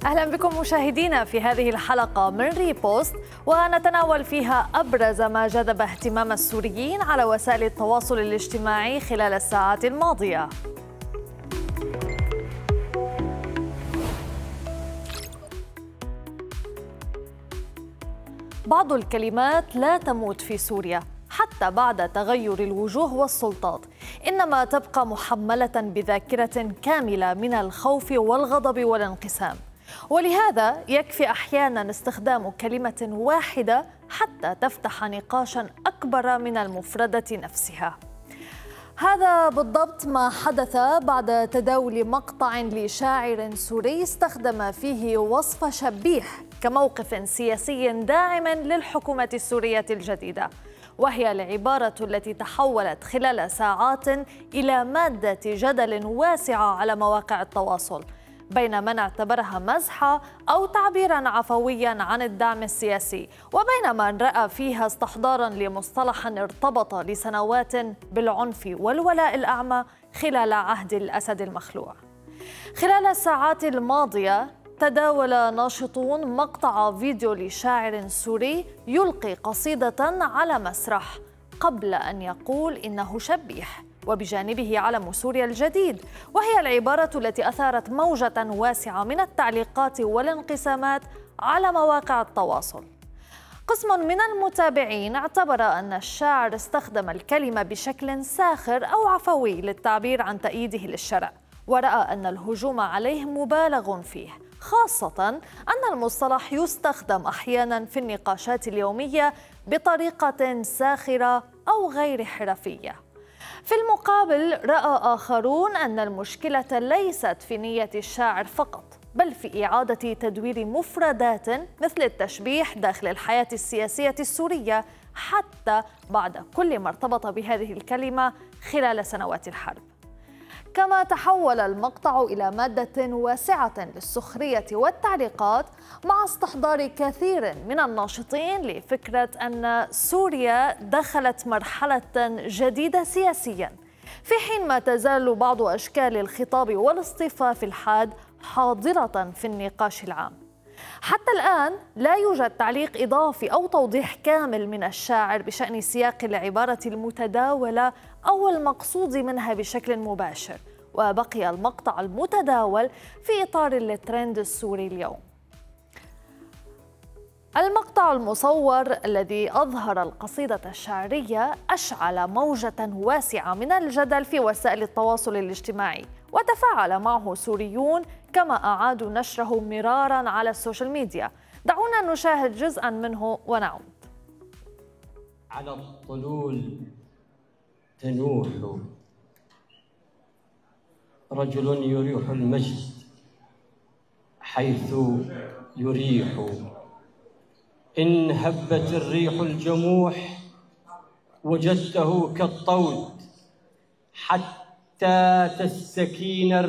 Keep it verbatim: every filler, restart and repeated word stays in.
أهلا بكم مشاهدينا في هذه الحلقة من ريبوست، ونتناول فيها أبرز ما جذب اهتمام السوريين على وسائل التواصل الاجتماعي خلال الساعات الماضية. بعض الكلمات لا تموت في سوريا حتى بعد تغير الوجوه والسلطات، إنما تبقى محملة بذاكرة كاملة من الخوف والغضب والانقسام، ولهذا يكفي أحيانا استخدام كلمة واحدة حتى تفتح نقاشا أكبر من المفردة نفسها. هذا بالضبط ما حدث بعد تداول مقطع لشاعر سوري استخدم فيه وصف شبيح كموقف سياسي داعم للحكومة السورية الجديدة، وهي العبارة التي تحولت خلال ساعات إلى مادة جدل واسعة على مواقع التواصل بين من اعتبرها مزحة أو تعبيراً عفوياً عن الدعم السياسي، وبين من رأى فيها استحضاراً لمصطلح ارتبط لسنوات بالعنف والولاء الأعمى خلال عهد الأسد المخلوع. خلال الساعات الماضية تداول ناشطون مقطع فيديو لشاعر سوري يلقي قصيدة على مسرح قبل أن يقول إنه شبيح، وبجانبه علم سوريا الجديد، وهي العبارة التي أثارت موجة واسعة من التعليقات والانقسامات على مواقع التواصل. قسم من المتابعين اعتبر أن الشاعر استخدم الكلمة بشكل ساخر أو عفوي للتعبير عن تأييده للشرع، ورأى أن الهجوم عليه مبالغ فيه، خاصة أن المصطلح يستخدم أحيانا في النقاشات اليومية بطريقة ساخرة أو غير حرفية. في المقابل رأى آخرون أن المشكلة ليست في نية الشاعر فقط، بل في إعادة تدوير مفردات مثل التشبيح داخل الحياة السياسية السورية حتى بعد كل ما ارتبط بهذه الكلمة خلال سنوات الحرب. كما تحول المقطع إلى مادة واسعة للسخرية والتعليقات، مع استحضار كثير من الناشطين لفكرة أن سوريا دخلت مرحلة جديدة سياسياً، في حين ما تزال بعض أشكال الخطاب والاصطفاف الحاد حاضرة في النقاش العام. حتى الآن لا يوجد تعليق إضافي أو توضيح كامل من الشاعر بشأن سياق العبارة المتداولة أو المقصود منها بشكل مباشر، وبقي المقطع المتداول في إطار الترند السوري اليوم. المقطع المصور الذي أظهر القصيدة الشعرية أشعل موجة واسعة من الجدل في وسائل التواصل الاجتماعي، وتفاعل معه سوريون كما أعادوا نشره مراراً على السوشيال ميديا. دعونا نشاهد جزءاً منه ونعود. على الطلول تنوح رجل يريح المجد حيث يريح، إن هبت الريح الجموح وجدته كالطود حتى تستكين